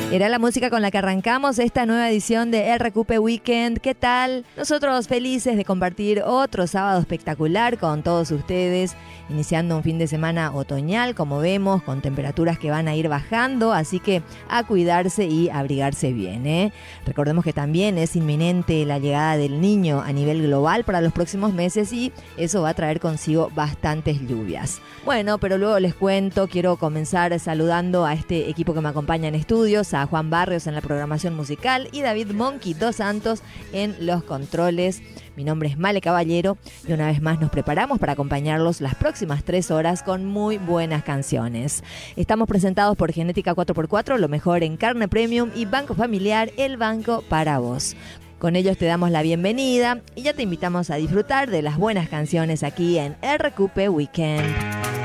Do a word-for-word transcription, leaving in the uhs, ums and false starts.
Era la música con la que arrancamos esta nueva edición de R Q P Weekend. ¿Qué tal? Nosotros felices de compartir otro sábado espectacular con todos ustedes, iniciando un fin de semana otoñal, como vemos, con temperaturas que van a ir bajando, así que a cuidarse y abrigarse bien, ¿eh? Recordemos que también es inminente la llegada del Niño a nivel global para los próximos meses y eso va a traer consigo bastantes lluvias. Bueno, pero luego les cuento, quiero comenzar saludando a este equipo que me acompaña en estudios, a Juan Barrios en la programación musical y David Monkey dos Santos en los controles. Mi nombre es Male Caballero y una vez más nos preparamos para acompañarlos las próximas tres horas con muy buenas canciones. Estamos presentados por Genética cuatro por cuatro, lo mejor en carne premium, y Banco Familiar, el banco para vos. Con ellos te damos la bienvenida y ya te invitamos a disfrutar de las buenas canciones aquí en R Q P Weekend.